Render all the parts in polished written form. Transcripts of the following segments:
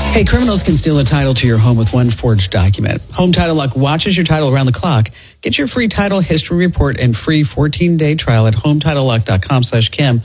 Hey, criminals can steal a title to your home with one forged document. Home Title Lock watches your title around the clock. Get your free title history report and free 14-day trial at HometitleLock.com/Kim.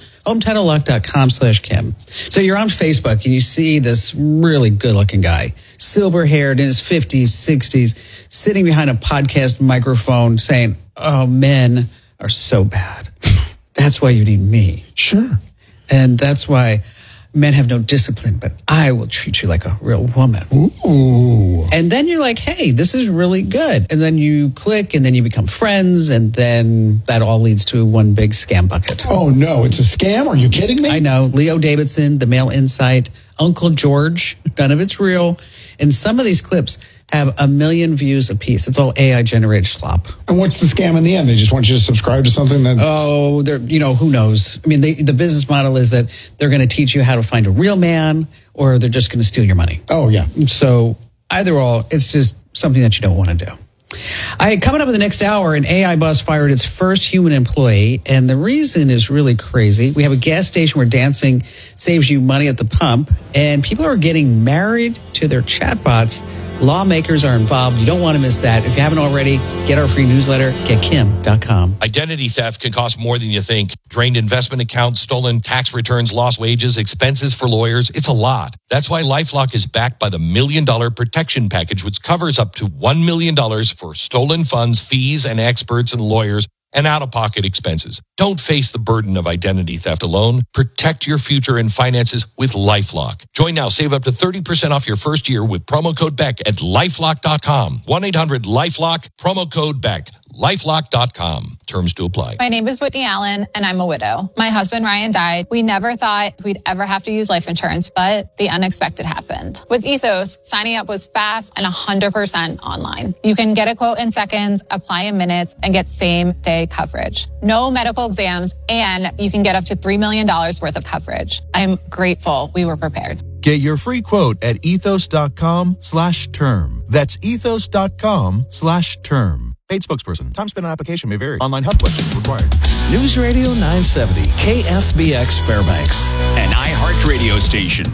HometitleLock.com/Kim. So you're on Facebook and you see this really good-looking guy, silver-haired in his 50s, 60s, sitting behind a podcast microphone saying, "Oh, men are so bad. That's why you need me." Sure. And that's why men have no discipline, but I will treat you like a real woman. Ooh. And then you're like, hey, this is really good. And then you click and then you become friends. And then that all leads to one big scam bucket. Oh, no, it's a scam? Are you kidding me? I know. Leo Davidson, The Male Insight, Uncle George, none of it's real. And some of these clips have 1 million views apiece. It's all AI-generated slop. And what's the scam in the end? They just want you to subscribe to something that... Oh, who knows? I mean, the business model is that they're going to teach you how to find a real man, or they're just going to steal your money. Oh, yeah. So either or, it's just something that you don't want to do. Coming up in the next hour, an AI bus fired its first human employee, and the reason is really crazy. We have a gas station where dancing saves you money at the pump, and people are getting married to their chatbots. Lawmakers are involved. You don't want to miss that. If you haven't already, get our free newsletter, getkim.com. Identity theft can cost more than you think. Drained investment accounts, stolen tax returns, lost wages, expenses for lawyers. It's a lot. That's why LifeLock is backed by the $1 Million Protection Package, which covers up to $1 million for stolen funds, fees, and experts and lawyers, and out-of-pocket expenses. Don't face the burden of identity theft alone. Protect your future and finances with LifeLock. Join now. Save up to 30% off your first year with promo code BECK at LifeLock.com. 1-800-LifeLock, promo code BECK. LifeLock.com. Terms to apply. My name is Whitney Allen, and I'm a widow. My husband, Ryan, died. We never thought we'd ever have to use life insurance, but the unexpected happened. With Ethos, signing up was fast and 100% online. You can get a quote in seconds, apply in minutes, and get same-day coverage. No medical exams, and you can get up to $3 million worth of coverage. I'm grateful we were prepared. Get your free quote at ethos.com/term. That's ethos.com/term. Paid spokesperson. Time spent on application may vary. Online health questions required. News Radio 970, KFBX Fairbanks. An iHeartRadio station.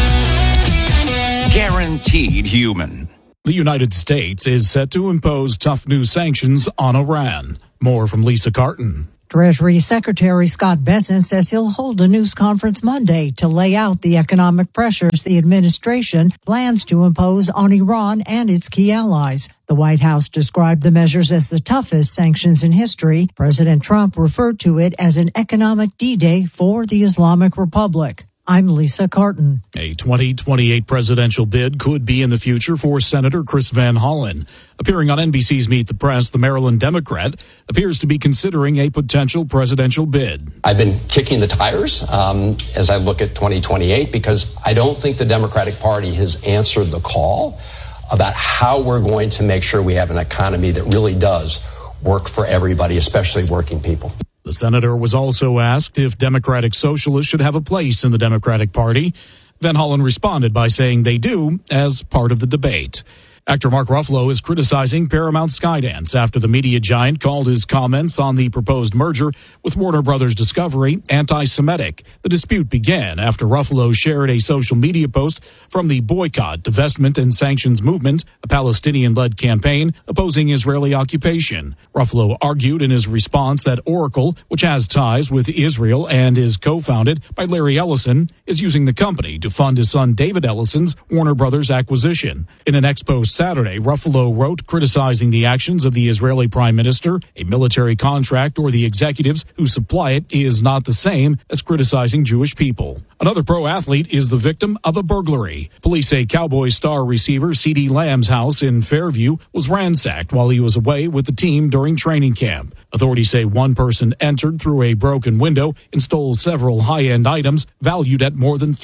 Guaranteed human. The United States is set to impose tough new sanctions on Iran. More from Lisa Carton. Treasury Secretary Scott Bessent says he'll hold a news conference Monday to lay out the economic pressures the administration plans to impose on Iran and its key allies. The White House described the measures as the toughest sanctions in history. President Trump referred to it as an economic D-Day for the Islamic Republic. I'm Lisa Carton. A 2028 presidential bid could be in the future for Senator Chris Van Hollen. Appearing on NBC's Meet the Press, the Maryland Democrat appears to be considering a potential presidential bid. I've been kicking the tires as I look at 2028 because I don't think the Democratic Party has answered the call about how we're going to make sure we have an economy that really does work for everybody, especially working people. The senator was also asked if Democratic Socialists should have a place in the Democratic Party. Van Hollen responded by saying they do as part of the debate. Actor Mark Ruffalo is criticizing Paramount Skydance after the media giant called his comments on the proposed merger with Warner Brothers Discovery anti-Semitic. The dispute began after Ruffalo shared a social media post from the Boycott, Divestment, and Sanctions Movement, a Palestinian-led campaign opposing Israeli occupation. Ruffalo argued in his response that Oracle, which has ties with Israel and is co-founded by Larry Ellison, is using the company to fund his son David Ellison's Warner Brothers acquisition. In an ex-post Saturday, Ruffalo wrote criticizing the actions of the Israeli prime minister. A military contract or the executives who supply it is not the same as criticizing Jewish people. Another pro athlete is the victim of a burglary. Police say Cowboys star receiver CeeDee Lamb's house in Fairview was ransacked while he was away with the team during training camp. Authorities say one person entered through a broken window and stole several high-end items valued at more than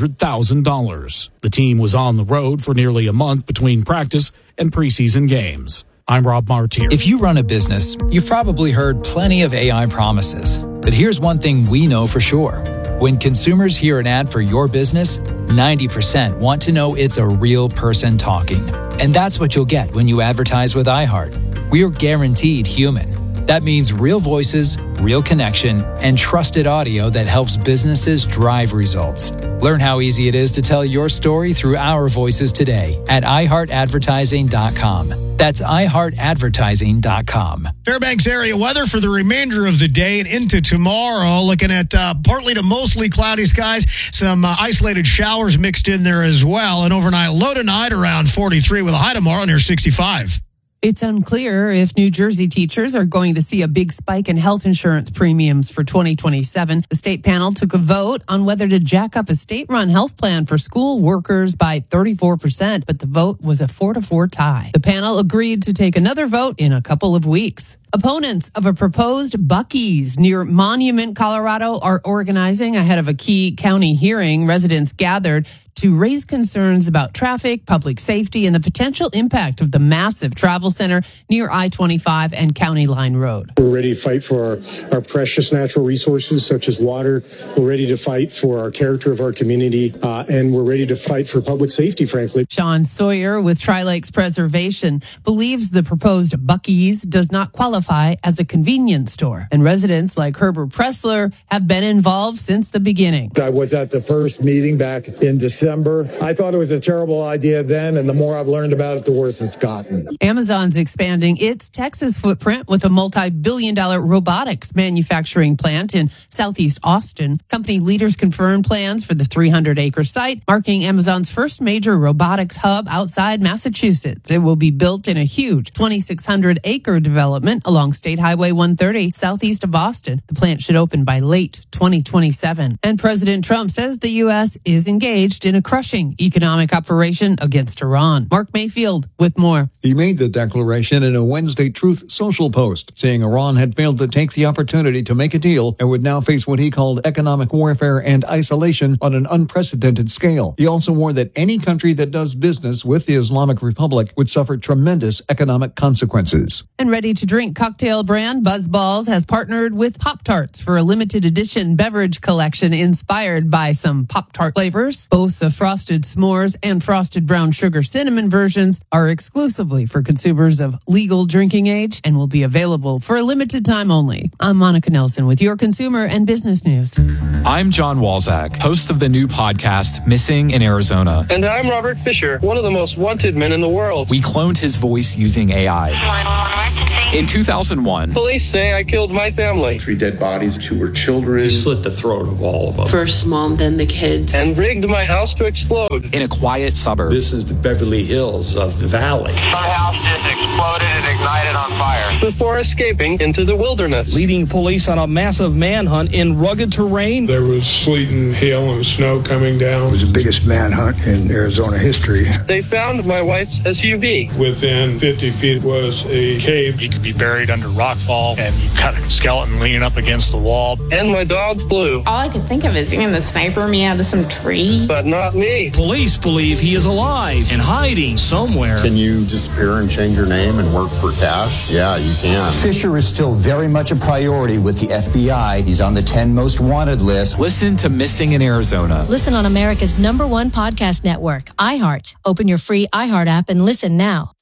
$300,000. The team was on the road for nearly a month between practice and preseason games. I'm Rob Martier. If you run a business, you've probably heard plenty of AI promises. But here's one thing we know for sure. When consumers hear an ad for your business, 90% want to know it's a real person talking. And that's what you'll get when you advertise with iHeart. We're guaranteed human. That means real voices, real connection, and trusted audio that helps businesses drive results. Learn how easy it is to tell your story through our voices today at iHeartAdvertising.com. That's iHeartAdvertising.com. Fairbanks area weather for the remainder of the day and into tomorrow. Looking at partly to mostly cloudy skies. Some isolated showers mixed in there as well. An overnight low tonight around 43 with a high tomorrow near 65. It's unclear if New Jersey teachers are going to see a big spike in health insurance premiums for 2027. The state panel took a vote on whether to jack up a state-run health plan for school workers by 34%, but the vote was a 4-4 tie. The panel agreed to take another vote in a couple of weeks. Opponents of a proposed Buc-ee's near Monument, Colorado, are organizing ahead of a key county hearing. Residents gathered to raise concerns about traffic, public safety, and the potential impact of the massive travel center near I-25 and County Line Road. We're ready to fight for our precious natural resources such as water. We're ready to fight for our character of our community, and we're ready to fight for public safety, frankly. Sean Sawyer with Tri-Lakes Preservation believes the proposed Buc-ee's does not qualify as a convenience store, and residents like Herbert Pressler have been involved since the beginning. I was at the first meeting back in December. I thought it was a terrible idea then, and the more I've learned about it, the worse it's gotten. Amazon's expanding its Texas footprint with a multi-billion-dollar robotics manufacturing plant in Southeast Austin. Company leaders confirmed plans for the 300-acre site, marking Amazon's first major robotics hub outside Massachusetts. It will be built in a huge 2,600-acre development along State Highway 130 southeast of Austin. The plant should open by late 2027. And President Trump says the U.S. is engaged in a crushing economic operation against Iran. Mark Mayfield with more. He made the declaration in a Wednesday Truth Social post, saying Iran had failed to take the opportunity to make a deal and would now face what he called economic warfare and isolation on an unprecedented scale. He also warned that any country that does business with the Islamic Republic would suffer tremendous economic consequences. And ready-to-drink cocktail brand BuzzBalls has partnered with Pop-Tarts for a limited edition beverage collection inspired by some Pop-Tart flavors. Both the Frosted S'mores and Frosted Brown Sugar Cinnamon versions are exclusively for consumers of legal drinking age and will be available for a limited time only. I'm Monica Nelson with your consumer and business news. I'm John Walzak, host of the new podcast, Missing in Arizona. And I'm Robert Fisher, one of the most wanted men in the world. We cloned his voice using AI. In 2001, police say I killed my family. 3 dead bodies, 2 were children. He slit the throat of all of them. First mom, then the kids. And rigged my house to explode. In a quiet suburb. This is the Beverly Hills of the valley. My house just exploded and ignited on fire. Before escaping into the wilderness. Leading police on a massive manhunt in rugged terrain. There was sleet and hail and snow coming down. It was the biggest manhunt in Arizona history. They found my wife's SUV. Within 50 feet was a cave. You could be buried under rockfall, and you got a skeleton leaning up against the wall. And my dog Blue. All I could think of is seeing the sniper me out of some tree. But not me. Police believe he is alive and hiding somewhere. Can you disappear and change your name and work for cash? Yeah, you can. Fisher is still very much a priority with the FBI. He's on the 10 most wanted list. Listen to Missing in Arizona. Listen on America's #1 podcast network, iHeart. Open your free iHeart app and listen now.